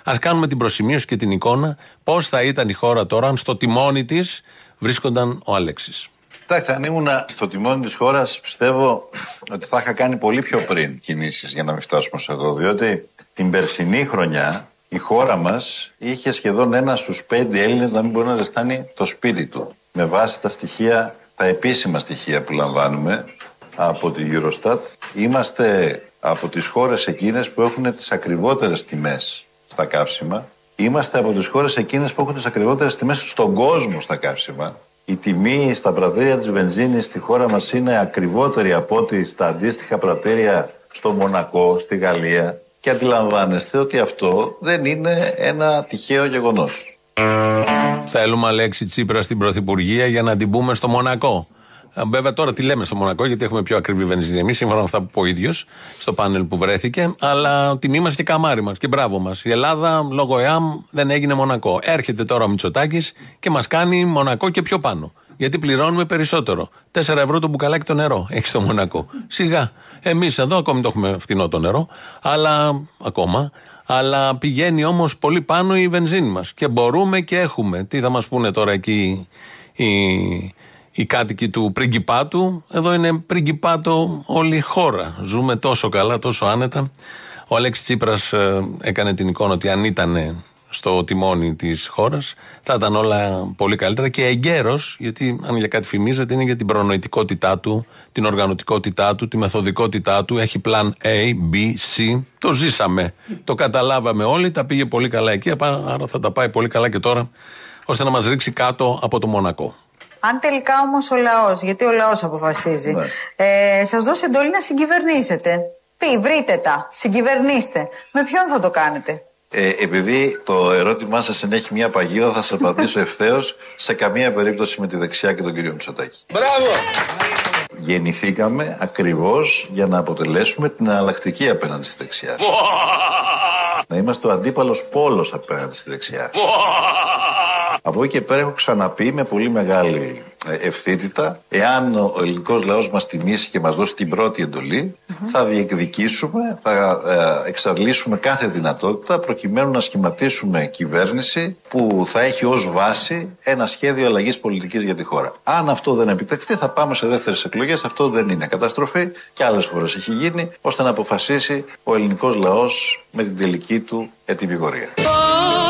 Ας κάνουμε την προσημείωση και την εικόνα πώς θα ήταν η χώρα τώρα αν στο τιμόνι της βρίσκονταν ο Αλέξης. Κοιτάξτε, αν ήμουν στο τιμόνι της χώρας, πιστεύω ότι θα είχα κάνει πολύ πιο πριν κινήσεις για να μην φτάσουμε σε εδώ. Διότι την περσινή χρονιά η χώρα μας είχε σχεδόν 1 στους 5 Έλληνες να μην μπορεί να ζεστάνει το σπίτι του. Με βάση τα στοιχεία, τα επίσημα στοιχεία που λαμβάνουμε από τη Eurostat, είμαστε από τις χώρες εκείνες που έχουν τις ακριβότερες τιμές στα καύσιμα. Είμαστε από τις χώρες εκείνες που έχουν τις ακριβότερες τιμές στον κόσμο στα καύσιμα. Η τιμή στα πρατήρια της βενζίνης στη χώρα μας είναι ακριβότερη από ό,τι στα αντίστοιχα πρατήρια στο Μονακό, στη Γαλλία. Και αντιλαμβάνεστε ότι αυτό δεν είναι ένα τυχαίο γεγονός. Θέλουμε Αλέξη Τσίπρα στην Πρωθυπουργία για να την πούμε στο Μονακό. Βέβαια τώρα τι λέμε στο Μονακό, γιατί έχουμε πιο ακριβή βενζίνη εμείς, σύμφωνα με αυτά που είπε ο ίδιος στο πάνελ που βρέθηκε. Αλλά τιμή μας και καμάρι μας και μπράβο μας. Η Ελλάδα λόγω ΕΑΜ δεν έγινε Μονακό. Έρχεται τώρα ο Μητσοτάκης και μας κάνει Μονακό και πιο πάνω. Γιατί πληρώνουμε περισσότερο. 4 ευρώ το μπουκαλάκι το νερό έχει στο Μονακό. Σιγά. Εμείς εδώ ακόμη το έχουμε φτηνό το νερό, αλλά πηγαίνει όμως πολύ πάνω η βενζίνη μας. Και μπορούμε και έχουμε. Τι θα μας πούνε τώρα εκεί οι κάτοικοι του Πριγκιπάτου? Εδώ είναι Πριγκιπάτο όλη η χώρα. Ζούμε τόσο καλά, τόσο άνετα. Ο Αλέξης Τσίπρας έκανε την εικόνα ότι αν ήταν στο τιμόνι της χώρας θα ήταν όλα πολύ καλύτερα και εγκαίρος, γιατί αν για κάτι φημίζεται είναι για την προνοητικότητά του, την οργανωτικότητά του, τη μεθοδικότητά του. Έχει πλάν A, B, C. Το ζήσαμε, το καταλάβαμε όλοι, τα πήγε πολύ καλά εκεί, άρα θα τα πάει πολύ καλά και τώρα, ώστε να μας ρίξει κάτω από το Μονακό. Αν τελικά όμως ο λαός, γιατί ο λαός αποφασίζει, σας δώσει εντολή να συγκυβερνήσετε, βρείτε τα, συγκυβερνήστε, με ποιον θα το κάνετε? Επειδή το ερώτημά σας ενέχει μια παγίδα, θα σας απαντήσω ευθέως. Σε καμία περίπτωση με τη δεξιά και τον κύριο Μητσοτάκη. Μπράβο! Γεννηθήκαμε ακριβώς για να αποτελέσουμε την εναλλακτική απέναντι στη δεξιά. Να είμαστε ο αντίπαλος πόλος απέναντι στη δεξιά. Από εκεί και πέρα έχω ξαναπεί με πολύ μεγάλη ευθύτητα, εάν ο ελληνικός λαός μας τιμήσει και μας δώσει την πρώτη εντολή, θα διεκδικήσουμε, θα εξαντλήσουμε κάθε δυνατότητα προκειμένου να σχηματίσουμε κυβέρνηση που θα έχει ως βάση ένα σχέδιο αλλαγής πολιτικής για τη χώρα. Αν αυτό δεν επιτευχθεί, θα πάμε σε δεύτερες εκλογές. Αυτό δεν είναι καταστροφή και άλλες φορές έχει γίνει, ώστε να αποφασίσει ο ελληνικός λαός με την τελική του ετυμηγορία.